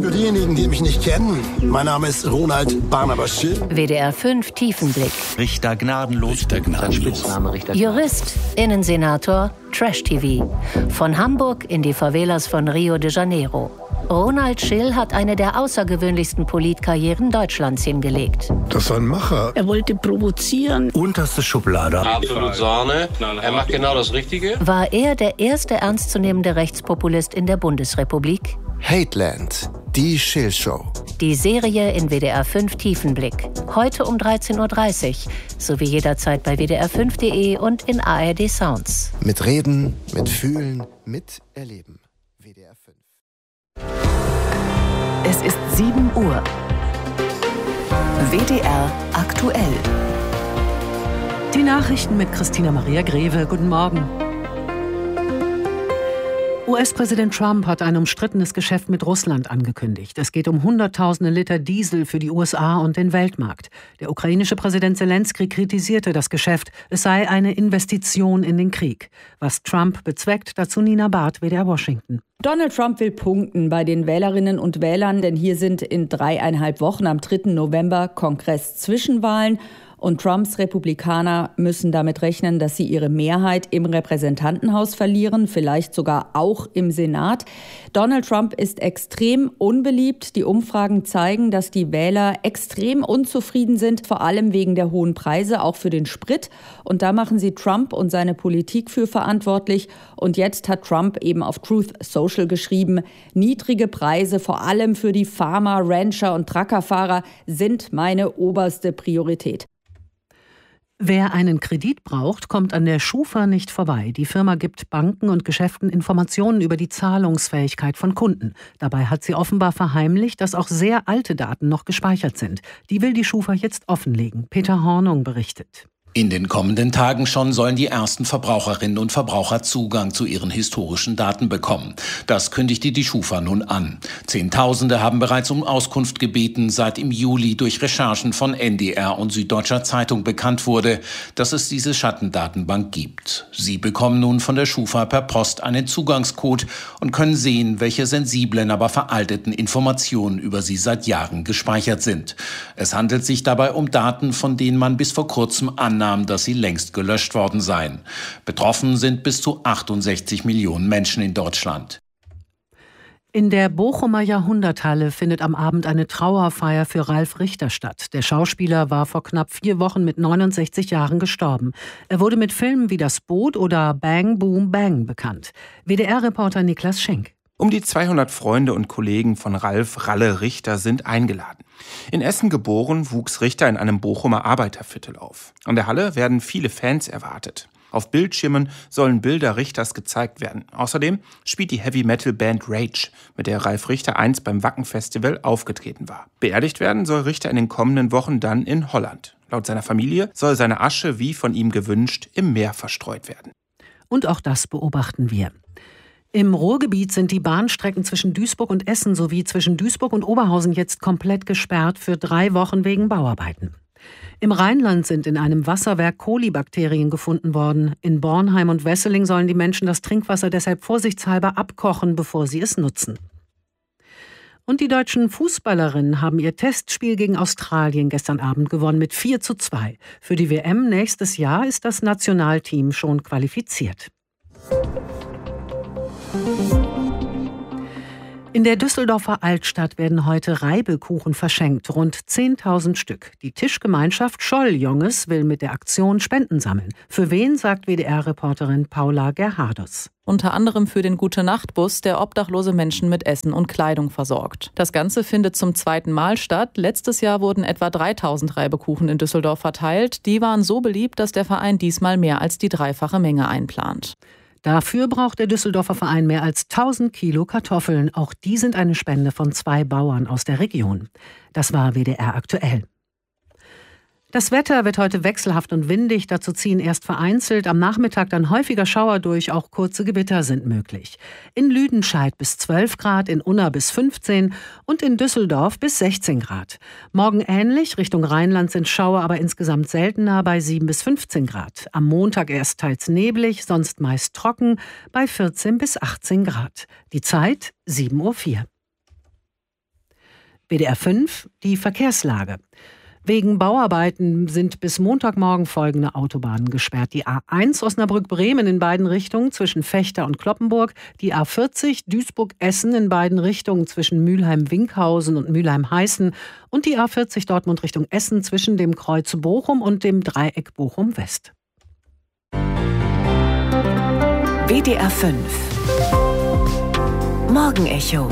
Für diejenigen, die mich nicht kennen, mein Name ist Ronald Barnabas Schill. WDR 5 Tiefenblick. Richter gnadenlos. Sein Spitzname Richter Jurist, Innensenator, Trash-TV. Von Hamburg in die Favelas von Rio de Janeiro. Ronald Schill hat eine der außergewöhnlichsten Politkarrieren Deutschlands hingelegt. Das ist ein Macher. Er wollte provozieren. Unterste Schublade. Absolut Sahne. Er macht genau das Richtige. War er der erste ernstzunehmende Rechtspopulist in der Bundesrepublik? Hateland, die Schill-Show. Die Serie in WDR 5 Tiefenblick. Heute um 13.30 Uhr. Sowie jederzeit bei wdr5.de und in ARD Sounds. Mit Reden, mit Fühlen, mit Erleben. WDR 5. Es ist 7 Uhr. WDR aktuell. Die Nachrichten mit Christina Maria Greve. Guten Morgen. US-Präsident Trump hat ein umstrittenes Geschäft mit Russland angekündigt. Es geht um Hunderttausende Liter Diesel für die USA und den Weltmarkt. Der ukrainische Präsident Zelensky kritisierte das Geschäft. Es sei eine Investition in den Krieg. Was Trump bezweckt, dazu Nina Barth, WDR Washington. Donald Trump will punkten bei den Wählerinnen und Wählern, denn hier sind in 3,5 Wochen am 3. November Kongress-Zwischenwahlen. Und Trumps Republikaner müssen damit rechnen, dass sie ihre Mehrheit im Repräsentantenhaus verlieren, vielleicht sogar auch im Senat. Donald Trump ist extrem unbeliebt. Die Umfragen zeigen, dass die Wähler extrem unzufrieden sind, vor allem wegen der hohen Preise, auch für den Sprit. Und da machen sie Trump und seine Politik für verantwortlich. Und jetzt hat Trump eben auf Truth Social geschrieben, niedrige Preise, vor allem für die Farmer, Rancher und Truckerfahrer, sind meine oberste Priorität. Wer einen Kredit braucht, kommt an der Schufa nicht vorbei. Die Firma gibt Banken und Geschäften Informationen über die Zahlungsfähigkeit von Kunden. Dabei hat sie offenbar verheimlicht, dass auch sehr alte Daten noch gespeichert sind. Die will die Schufa jetzt offenlegen. Peter Hornung berichtet. In den kommenden Tagen schon sollen die ersten Verbraucherinnen und Verbraucher Zugang zu ihren historischen Daten bekommen. Das kündigte die Schufa nun an. Zehntausende haben bereits um Auskunft gebeten, seit im Juli durch Recherchen von NDR und Süddeutscher Zeitung bekannt wurde, dass es diese Schattendatenbank gibt. Sie bekommen nun von der Schufa per Post einen Zugangscode und können sehen, welche sensiblen, aber veralteten Informationen über sie seit Jahren gespeichert sind. Es handelt sich dabei um Daten, von denen man bis vor kurzem annahm, dass sie längst gelöscht worden seien. Betroffen sind bis zu 68 Millionen Menschen in Deutschland. In der Bochumer Jahrhunderthalle findet am Abend eine Trauerfeier für Ralf Richter statt. Der Schauspieler war vor knapp 4 Wochen mit 69 Jahren gestorben. Er wurde mit Filmen wie Das Boot oder Bang Boom Bang bekannt. WDR-Reporter Niklas Schenk. Um die 200 Freunde und Kollegen von Ralf Ralle Richter sind eingeladen. In Essen geboren, wuchs Richter in einem Bochumer Arbeiterviertel auf. An der Halle werden viele Fans erwartet. Auf Bildschirmen sollen Bilder Richters gezeigt werden. Außerdem spielt die Heavy-Metal-Band Rage, mit der Ralf Richter einst beim Wacken-Festival aufgetreten war. Beerdigt werden soll Richter in den kommenden Wochen dann in Holland. Laut seiner Familie soll seine Asche, wie von ihm gewünscht, im Meer verstreut werden. Und auch das beobachten wir. Im Ruhrgebiet sind die Bahnstrecken zwischen Duisburg und Essen sowie zwischen Duisburg und Oberhausen jetzt komplett gesperrt für 3 Wochen wegen Bauarbeiten. Im Rheinland sind in einem Wasserwerk Kolibakterien gefunden worden. In Bornheim und Wesseling sollen die Menschen das Trinkwasser deshalb vorsichtshalber abkochen, bevor sie es nutzen. Und die deutschen Fußballerinnen haben ihr Testspiel gegen Australien gestern Abend gewonnen mit 4:2. Für die WM nächstes Jahr ist das Nationalteam schon qualifiziert. In der Düsseldorfer Altstadt werden heute Reibekuchen verschenkt, rund 10.000 Stück. Die Tischgemeinschaft Scholl-Jonges will mit der Aktion Spenden sammeln. Für wen, sagt WDR-Reporterin Paula Gerhardus. Unter anderem für den Gute-Nacht-Bus, der obdachlose Menschen mit Essen und Kleidung versorgt. Das Ganze findet zum 2. Mal statt. Letztes Jahr wurden etwa 3.000 Reibekuchen in Düsseldorf verteilt. Die waren so beliebt, dass der Verein diesmal mehr als die 3-fache Menge einplant. Dafür braucht der Düsseldorfer Verein mehr als 1.000 Kilo Kartoffeln. Auch die sind eine Spende von 2 Bauern aus der Region. Das war WDR aktuell. Das Wetter wird heute wechselhaft und windig, dazu ziehen erst vereinzelt, am Nachmittag dann häufiger Schauer durch, auch kurze Gewitter sind möglich. In Lüdenscheid bis 12 Grad, in Unna bis 15 und in Düsseldorf bis 16 Grad. Morgen ähnlich, Richtung Rheinland sind Schauer aber insgesamt seltener bei 7 bis 15 Grad. Am Montag erst teils neblig, sonst meist trocken bei 14 bis 18 Grad. Die Zeit 7:04 Uhr. WDR 5, die Verkehrslage. Wegen Bauarbeiten sind bis Montagmorgen folgende Autobahnen gesperrt. Die A1 Osnabrück-Bremen in beiden Richtungen zwischen Vechta und Cloppenburg. Die A40 Duisburg-Essen in beiden Richtungen zwischen Mülheim-Winkhausen und Mülheim-Heißen. Und die A40 Dortmund Richtung Essen zwischen dem Kreuz Bochum und dem Dreieck Bochum-West. WDR 5 Morgenecho.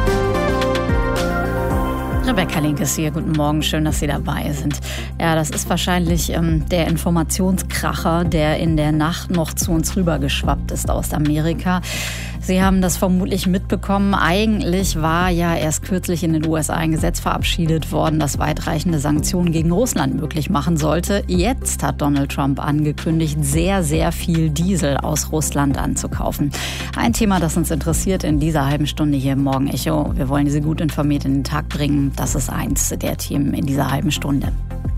Rebecca Link ist hier. Guten Morgen, schön, dass Sie dabei sind. Ja, das ist wahrscheinlich der Informationskracher, der in der Nacht noch zu uns rübergeschwappt ist aus Amerika. Sie haben das vermutlich mitbekommen. Eigentlich war ja erst kürzlich in den USA ein Gesetz verabschiedet worden, das weitreichende Sanktionen gegen Russland möglich machen sollte. Jetzt hat Donald Trump angekündigt, sehr, sehr viel Diesel aus Russland anzukaufen. Ein Thema, das uns interessiert in dieser halben Stunde hier im Morgenecho. Wir wollen Sie gut informiert in den Tag bringen. Das ist eins der Themen in dieser halben Stunde.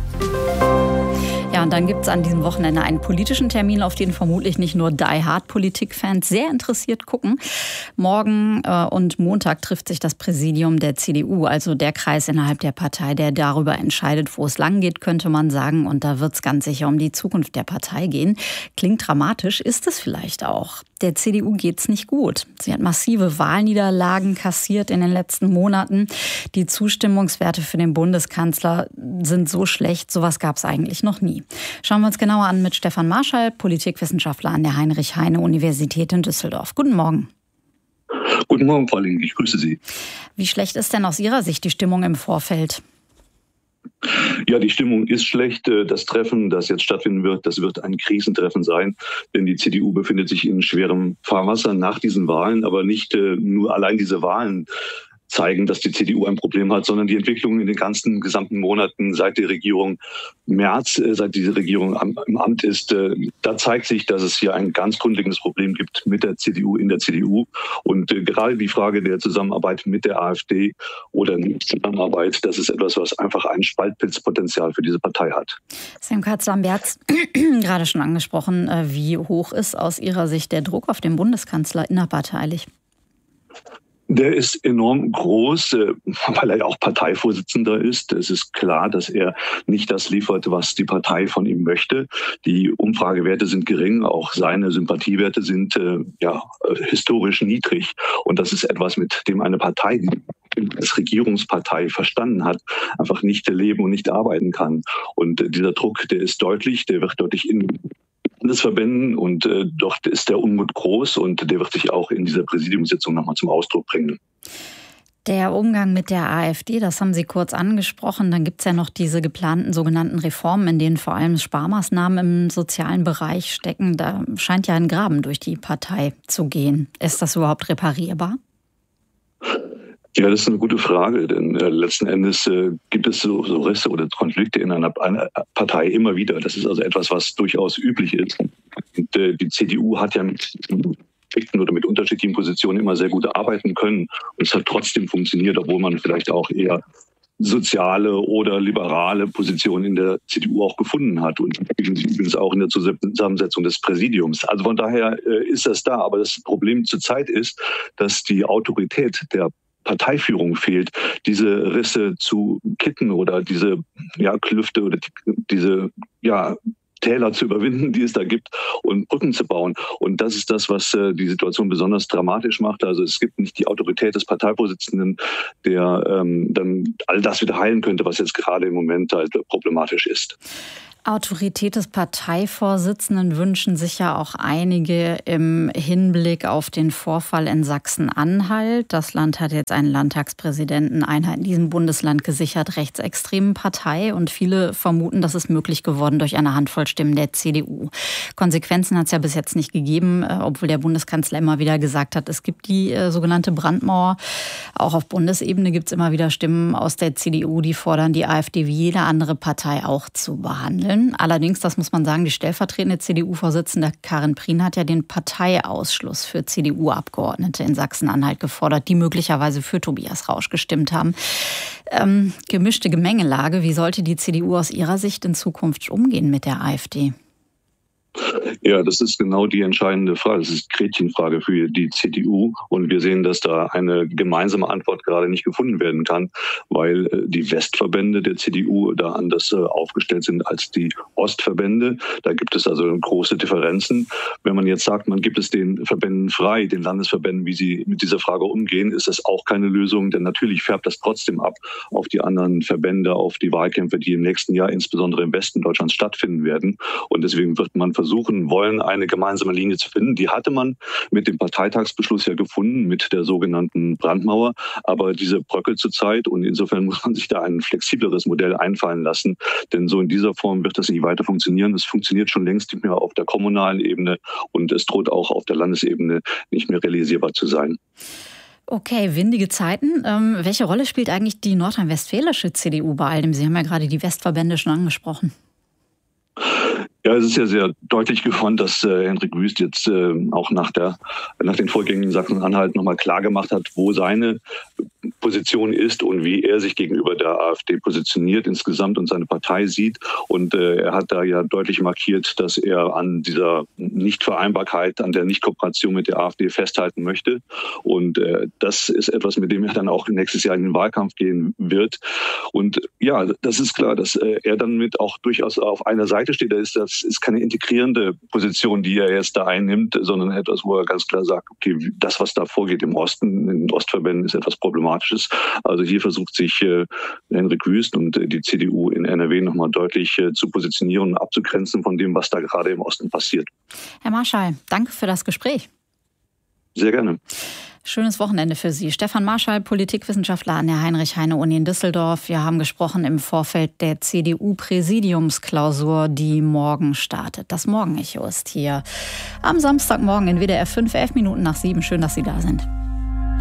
Ja, und dann gibt es an diesem Wochenende einen politischen Termin, auf den vermutlich nicht nur Die-Hard-Politik-Fans sehr interessiert gucken. Morgen und Montag trifft sich das Präsidium der CDU, also der Kreis innerhalb der Partei, der darüber entscheidet, wo es lang geht, könnte man sagen. Und da wird es ganz sicher um die Zukunft der Partei gehen. Klingt dramatisch, ist es vielleicht auch. Der CDU geht's nicht gut. Sie hat massive Wahlniederlagen kassiert in den letzten Monaten. Die Zustimmungswerte für den Bundeskanzler sind so schlecht, sowas gab es eigentlich noch nie. Schauen wir uns genauer an mit Stefan Marschall, Politikwissenschaftler an der Heinrich-Heine-Universität in Düsseldorf. Guten Morgen. Guten Morgen, Frau Link, ich grüße Sie. Wie schlecht ist denn aus Ihrer Sicht die Stimmung im Vorfeld? Ja, die Stimmung ist schlecht. Das Treffen, das jetzt stattfinden wird, das wird ein Krisentreffen sein. Denn die CDU befindet sich in schwerem Fahrwasser nach diesen Wahlen. Aber nicht nur allein diese Wahlen zeigen, dass die CDU ein Problem hat, sondern die Entwicklung in den ganzen gesamten Monaten seit der Regierung Merz, seit diese Regierung im Amt ist, da zeigt sich, dass es hier ein ganz grundlegendes Problem gibt mit der CDU in der CDU. Und gerade die Frage der Zusammenarbeit mit der AfD oder nicht Zusammenarbeit, das ist etwas, was einfach ein Spaltpilzpotenzial für diese Partei hat. Sie haben Katz-Lamberts gerade schon angesprochen. Wie hoch ist aus Ihrer Sicht der Druck auf den Bundeskanzler innerparteilich? Der ist enorm groß, weil er ja auch Parteivorsitzender ist. Es ist klar, dass er nicht das liefert, was die Partei von ihm möchte. Die Umfragewerte sind gering, auch seine Sympathiewerte sind historisch niedrig. Und das ist etwas, mit dem eine Partei, die als Regierungspartei verstanden hat, einfach nicht leben und nicht arbeiten kann. Und dieser Druck, der ist deutlich, der wird deutlich in Landesverbänden und dort ist der Unmut groß und der wird sich auch in dieser Präsidiumssitzung nochmal zum Ausdruck bringen. Der Umgang mit der AfD, das haben Sie kurz angesprochen. Dann gibt es ja noch diese geplanten sogenannten Reformen, in denen vor allem Sparmaßnahmen im sozialen Bereich stecken. Da scheint ja ein Graben durch die Partei zu gehen. Ist das überhaupt reparierbar? Ja, das ist eine gute Frage, denn letzten Endes gibt es so Risse oder Konflikte in einer Partei immer wieder. Das ist also etwas, was durchaus üblich ist. Und die CDU hat ja mit Konflikten oder mit unterschiedlichen Positionen immer sehr gut arbeiten können. Und es hat trotzdem funktioniert, obwohl man vielleicht auch eher soziale oder liberale Positionen in der CDU auch gefunden hat. Und übrigens auch in der Zusammensetzung des Präsidiums. Also von daher ist das da. Aber das Problem zurzeit ist, dass die Autorität der Parteiführung fehlt, diese Risse zu kitten oder diese Klüfte oder diese Täler zu überwinden, die es da gibt, und Brücken zu bauen. Und das ist das, was die Situation besonders dramatisch macht. Also es gibt nicht die Autorität des Parteivorsitzenden, der dann all das wieder heilen könnte, was jetzt gerade im Moment halt problematisch ist. Autorität des Parteivorsitzenden wünschen sich ja auch einige im Hinblick auf den Vorfall in Sachsen-Anhalt. Das Land hat jetzt einen Landtagspräsidenten einer in diesem Bundesland gesichert rechtsextremen Partei und viele vermuten, das ist möglich geworden durch eine Handvoll Stimmen der CDU. Konsequenzen hat es ja bis jetzt nicht gegeben, obwohl der Bundeskanzler immer wieder gesagt hat, es gibt die sogenannte Brandmauer. Auch auf Bundesebene gibt es immer wieder Stimmen aus der CDU, die fordern, die AfD wie jede andere Partei auch zu behandeln. Allerdings, das muss man sagen, die stellvertretende CDU-Vorsitzende Karin Prien hat ja den Parteiausschluss für CDU-Abgeordnete in Sachsen-Anhalt gefordert, die möglicherweise für Tobias Rausch gestimmt haben. Gemischte Gemengelage. Wie sollte die CDU aus Ihrer Sicht in Zukunft umgehen mit der AfD? Ja, das ist genau die entscheidende Frage. Das ist die Gretchenfrage für die CDU. Und wir sehen, dass da eine gemeinsame Antwort gerade nicht gefunden werden kann, weil die Westverbände der CDU da anders aufgestellt sind als die Ostverbände. Da gibt es also große Differenzen. Wenn man jetzt sagt, man gibt es den Verbänden frei, den Landesverbänden, wie sie mit dieser Frage umgehen, ist das auch keine Lösung. Denn natürlich färbt das trotzdem ab auf die anderen Verbände, auf die Wahlkämpfe, die im nächsten Jahr insbesondere im Westen Deutschlands stattfinden werden. Und deswegen wird man versuchen wollen, eine gemeinsame Linie zu finden. Die hatte man mit dem Parteitagsbeschluss ja gefunden, mit der sogenannten Brandmauer. Aber diese bröckelt zurzeit und insofern muss man sich da ein flexibleres Modell einfallen lassen. Denn so in dieser Form wird das nicht weiter funktionieren. Es funktioniert schon längst nicht mehr auf der kommunalen Ebene und es droht auch auf der Landesebene nicht mehr realisierbar zu sein. Okay, windige Zeiten. Welche Rolle spielt eigentlich die nordrhein-westfälische CDU bei all dem? Sie haben ja gerade die Westverbände schon angesprochen. Ja, es ist ja sehr deutlich geworden, dass Hendrik Wüst jetzt auch nach den Vorgängen in Sachsen-Anhalt nochmal klargemacht hat, wo seine Position ist und wie er sich gegenüber der AfD positioniert insgesamt und seine Partei sieht. Und er hat da ja deutlich markiert, dass er an dieser Nichtvereinbarkeit, an der Nichtkooperation mit der AfD festhalten möchte. Und das ist etwas, mit dem er dann auch nächstes Jahr in den Wahlkampf gehen wird. Und ja, das ist klar, dass er dann mit auch durchaus auf einer Seite steht. Das ist keine integrierende Position, die er jetzt da einnimmt, sondern etwas, wo er ganz klar sagt, okay, das, was da vorgeht im Osten, in den Ostverbänden, ist etwas Problematisches. Also hier versucht sich Hendrik Wüst und die CDU in NRW nochmal deutlich zu positionieren und abzugrenzen von dem, was da gerade im Osten passiert. Herr Marschall, danke für das Gespräch. Sehr gerne. Schönes Wochenende für Sie. Stefan Marschall, Politikwissenschaftler an der Heinrich-Heine-Uni in Düsseldorf. Wir haben gesprochen im Vorfeld der CDU-Präsidiumsklausur, die morgen startet. Das Morgenecho ist hier am Samstagmorgen in WDR 5, 11 Minuten nach 7. Schön, dass Sie da sind.